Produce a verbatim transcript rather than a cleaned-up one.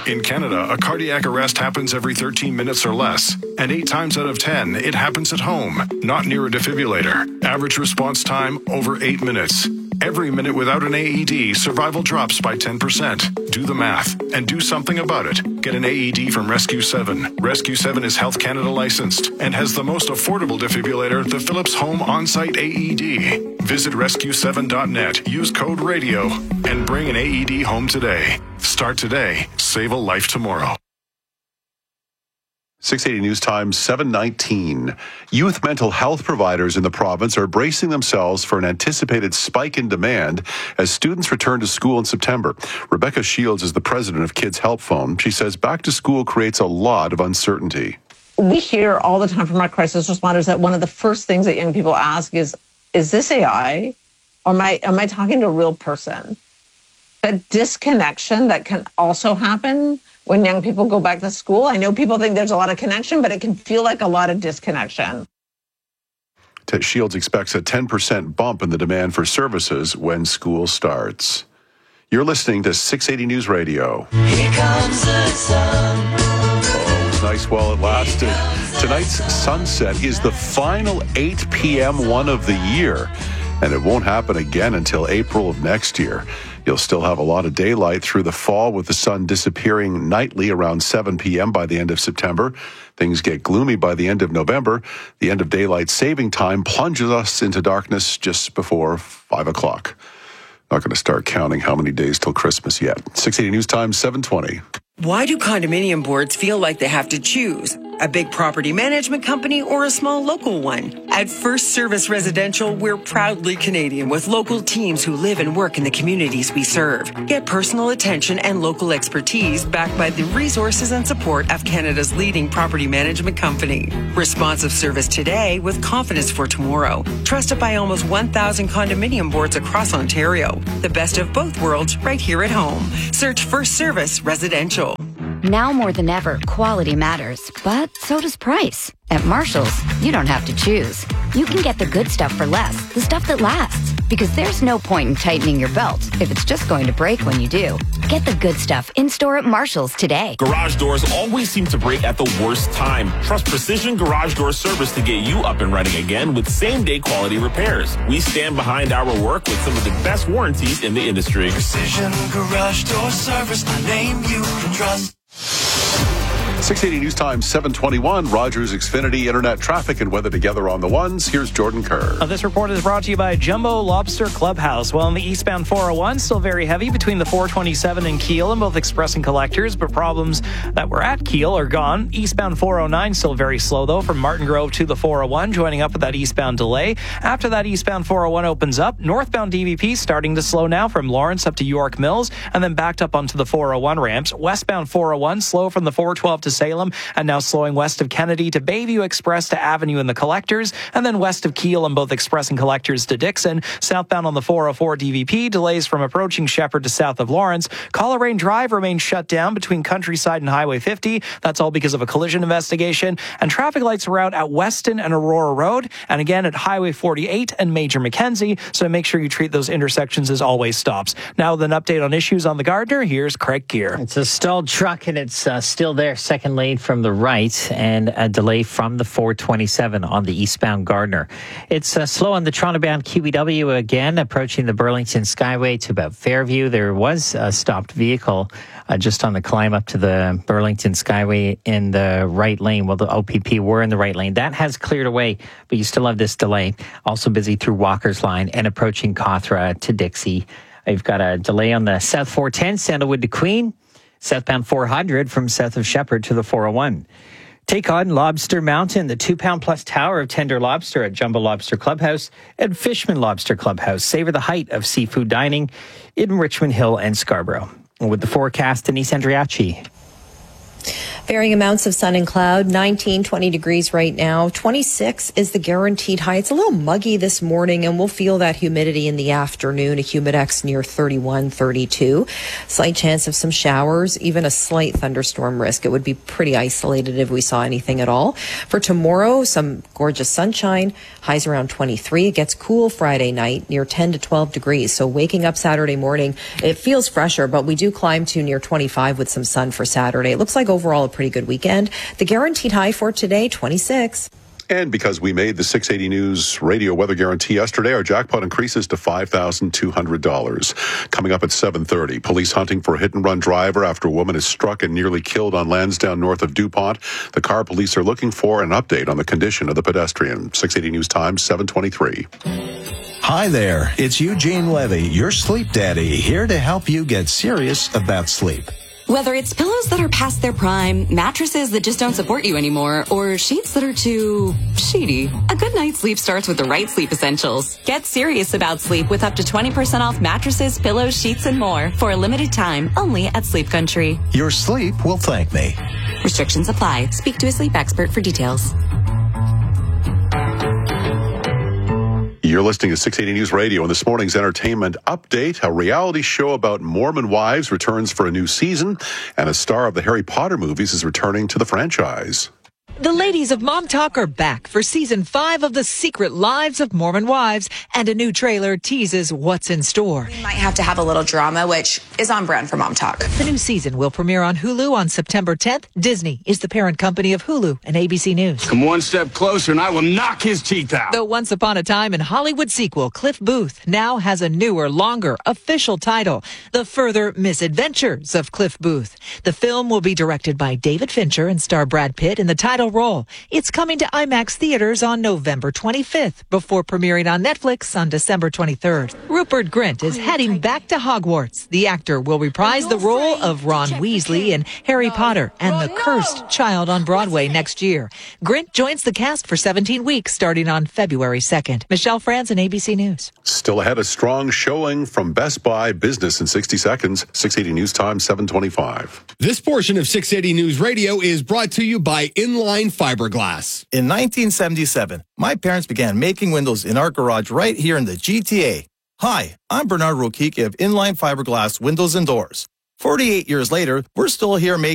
In Canada, a cardiac arrest happens every thirteen minutes or less, and eight times out of ten, it happens at home, not near a defibrillator. Average response time, over eight minutes. Every minute without an A E D, survival drops by ten percent. Do the math and do something about it. Get an A E D from Rescue seven. Rescue seven is Health Canada licensed and has the most affordable defibrillator, the Philips Home On-Site A E D. Visit rescue seven dot net, use code RADIO, and bring an A E D home today. Start today. Save a life tomorrow. six eighty News Time, seven nineteen. Youth mental health providers in the province are bracing themselves for an anticipated spike in demand as students return to school in September. Rebecca Shields is the president of Kids Help Phone. She says back to school creates a lot of uncertainty. We hear all the time from our crisis responders that one of the first things that young people ask is, is this A I? Or am I, am I talking to a real person? That disconnection that can also happen when young people go back to school. I know people think there's a lot of connection, but it can feel like a lot of disconnection. Shields expects a ten percent bump in the demand for services when school starts. You're listening to six eighty News Radio. Here comes the sun. Oh, it was nice while it lasted. Tonight's sunset is the final eight p.m. one of the year, and it won't happen again until April of next year. You'll still have a lot of daylight through the fall with the sun disappearing nightly around seven p.m. by the end of September. Things get gloomy by the end of November. The end of daylight saving time plunges us into darkness just before five o'clock. Not going to start counting how many days till Christmas yet. six eighty News Time, seven twenty. Why do condominium boards feel like they have to choose? A big property management company or a small local one? At First Service Residential, we're proudly Canadian with local teams who live and work in the communities we serve. Get personal attention and local expertise backed by the resources and support of Canada's leading property management company. Responsive service today with confidence for tomorrow. Trusted by almost one thousand condominium boards across Ontario. The best of both worlds right here at home. Search First Service Residential. Now more than ever, quality matters, but so does price. At Marshall's, you don't have to choose. You can get the good stuff for less, the stuff that lasts. Because there's no point in tightening your belt if it's just going to break when you do. Get the good stuff in-store at Marshall's today. Garage doors always seem to break at the worst time. Trust Precision Garage Door Service to get you up and running again with same-day quality repairs. We stand behind our work with some of the best warranties in the industry. Precision Garage Door Service, a name you can trust. six eighty News Time, seven twenty-one. Rogers Xfinity Internet traffic and weather together on the ones. Here's Jordan Kerr. Uh, this report is brought to you by Jumbo Lobster Clubhouse. Well, on the eastbound four oh one, still very heavy between the four twenty-seven and Kiel in both express and collectors, but problems that were at Kiel are gone. Eastbound four oh nine still very slow, though, from Martin Grove to the four oh one, joining up with that eastbound delay. After that eastbound four oh one opens up, northbound D V P starting to slow now from Lawrence up to York Mills, and then backed up onto the four oh one ramps. Westbound four oh one slow from the four twelve to Salem, and now slowing west of Kennedy to Bayview Express to Avenue in the collectors, and then west of Kiel on both express and collectors to Dixon. Southbound on the four oh four D V P, delays from approaching Shepherd to south of Lawrence. Coleraine Drive remains shut down between Countryside and Highway fifty. That's all because of a collision investigation. And traffic lights are out at Weston and Aurora Road, and again at Highway forty-eight and Major Mackenzie, so make sure you treat those intersections as always stops. Now with an update on issues on the Gardner, here's Craig Gear. It's a stalled truck, and it's uh, still there, second lane from the right, and a delay from the four twenty-seven on the eastbound Gardner. It's uh, slow on the Toronto-bound Q B W again, approaching the Burlington Skyway to about Fairview. There was a stopped vehicle uh, just on the climb up to the Burlington Skyway in the right lane. Well, the O P P were in the right lane. That has cleared away, but you still have this delay. Also busy through Walker's Line and approaching Cawthra to Dixie. You've got a delay on the South four ten, Sandalwood to Queen. Southbound four hundred from south of Shepherd to the four oh one. Take on Lobster Mountain, the two-pound plus tower of tender lobster at Jumbo Lobster Clubhouse and Fishman Lobster Clubhouse. Savor the height of seafood dining in Richmond Hill and Scarborough. With the forecast, Denise Andriachi. Varying amounts of sun and cloud, nineteen, twenty degrees right now. twenty-six is the guaranteed high. It's a little muggy this morning, and we'll feel that humidity in the afternoon. A humidex near thirty-one, thirty-two. Slight chance of some showers, even a slight thunderstorm risk. It would be pretty isolated if we saw anything at all. For tomorrow, some gorgeous sunshine. Highs around twenty-three. It gets cool Friday night, near ten to twelve degrees. So waking up Saturday morning, it feels fresher, but we do climb to near twenty-five with some sun for Saturday. It looks like overall a pretty good weekend. The guaranteed high for today, twenty-six. And because we made the six eighty News radio weather guarantee yesterday, our jackpot increases to five thousand two hundred dollars. Coming up at seven thirty, police hunting for a hit-and-run driver after a woman is struck and nearly killed on Lansdowne north of DuPont. The car police are looking for an update on the condition of the pedestrian. six eighty News Time, seven twenty-three. Hi there, it's Eugene Levy, your sleep daddy, here to help you get serious about sleep. Whether it's pillows that are past their prime, mattresses that just don't support you anymore, or sheets that are too sheety, a good night's sleep starts with the right sleep essentials. Get serious about sleep with up to twenty percent off mattresses, pillows, sheets, and more for a limited time only at Sleep Country. Your sleep will thank me. Restrictions apply. Speak to a sleep expert for details. You're listening to six eighty News Radio, and this morning's entertainment update. A reality show about Mormon wives returns for a new season, and a star of the Harry Potter movies is returning to the franchise. The ladies of Mom Talk are back for season five of The Secret Lives of Mormon Wives, and a new trailer teases what's in store. We might have to have a little drama, which is on brand for Mom Talk. The new season will premiere on Hulu on September tenth. Disney is the parent company of Hulu and A B C News. Come one step closer and I will knock his teeth out. The Once Upon a Time in Hollywood sequel, Cliff Booth, now has a newer, longer, official title, The Further Misadventures of Cliff Booth. The film will be directed by David Fincher and star Brad Pitt in the title role. It's coming to IMAX theaters on November twenty-fifth before premiering on Netflix on December twenty-third. Rupert Grint is heading back to Hogwarts. The actor will reprise the role of Ron Weasley in Harry Potter and the Cursed Child on Broadway next year. Grint joins the cast for seventeen weeks starting on February second. Michelle Franzen, A B C News. Still ahead, a strong showing from Best Buy. Business in sixty seconds. six eighty News Time, seven twenty-five. This portion of six eighty News Radio is brought to you by Inline Fiberglass. In nineteen seventy-seven, my parents began making windows in our garage right here in the G T A. Hi, I'm Bernard Rokicki of Inline Fiberglass Windows and Doors. forty-eight years later, we're still here making